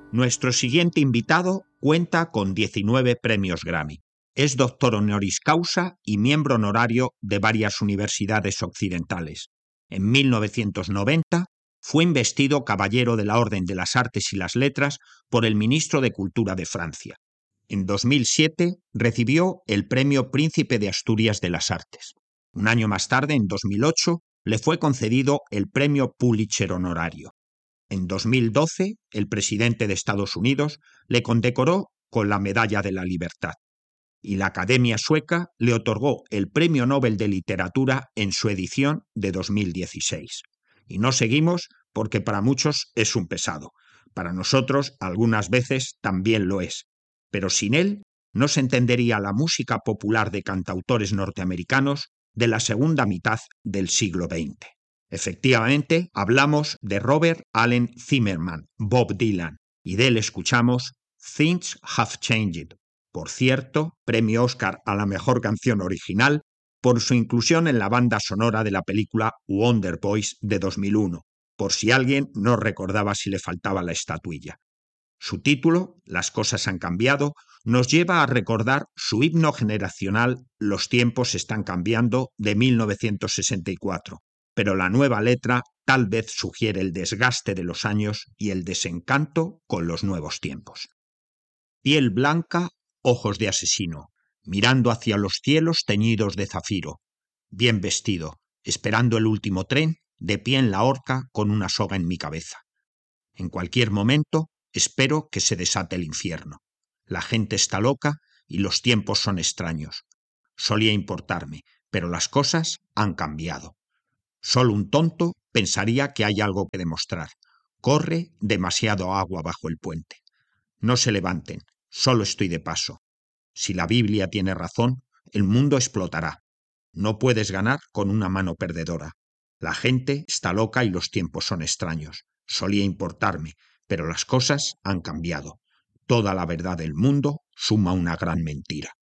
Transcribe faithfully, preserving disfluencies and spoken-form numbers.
Nuestro siguiente invitado cuenta con diecinueve premios Grammy. Es doctor honoris causa y miembro honorario de varias universidades occidentales. En mil novecientos noventa fue investido Caballero de la Orden de las Artes y las Letras por el ministro de Cultura de Francia. En dos mil siete recibió el Premio Príncipe de Asturias de las Artes. Un año más tarde, en dos mil ocho, le fue concedido el Premio Pulitzer honorario. En dos mil doce, el presidente de Estados Unidos le condecoró con la Medalla de la Libertad. Y la Academia Sueca le otorgó el Premio Nobel de Literatura en su edición de dos mil dieciséis. Y no seguimos porque para muchos es un pesado. Para nosotros algunas veces también lo es. Pero sin él no se entendería la música popular de cantautores norteamericanos de la segunda mitad del siglo veinte. Efectivamente, hablamos de Robert Allen Zimmerman, Bob Dylan, y de él escuchamos Things Have Changed. Por cierto, premio Oscar a la mejor canción original por su inclusión en la banda sonora de la película Wonder Boys de dos mil uno, por si alguien no recordaba si le faltaba la estatuilla. Su título, Las cosas han cambiado, nos lleva a recordar su himno generacional Los tiempos están cambiando de mil novecientos sesenta y cuatro, pero la nueva letra tal vez sugiere el desgaste de los años y el desencanto con los nuevos tiempos. Piel blanca, ojos de asesino, mirando hacia los cielos teñidos de zafiro, bien vestido, esperando el último tren, de pie en la horca con una soga en mi cabeza. En cualquier momento espero que se desate el infierno. La gente está loca y los tiempos son extraños. Solía importarme, pero las cosas han cambiado. Solo un tonto pensaría que hay algo que demostrar. Corre demasiado agua bajo el puente. No se levanten, solo estoy de paso. Si la Biblia tiene razón, el mundo explotará. No puedes ganar con una mano perdedora. La gente está loca y los tiempos son extraños. Solía importarme, pero las cosas han cambiado. Toda la verdad del mundo suma una gran mentira.